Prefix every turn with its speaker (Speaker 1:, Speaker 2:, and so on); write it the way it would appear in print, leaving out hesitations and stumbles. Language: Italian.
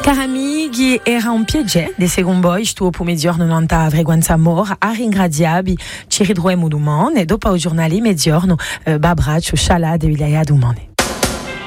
Speaker 1: Cari amici, era un piacere di seguire voi, sto per mezzogiorno non a frequenza amor, a ringraziarvi, ci ritroviamo domani e dopo il giornale mezzogiorno, babbraccio, scialà, de vilaya domani.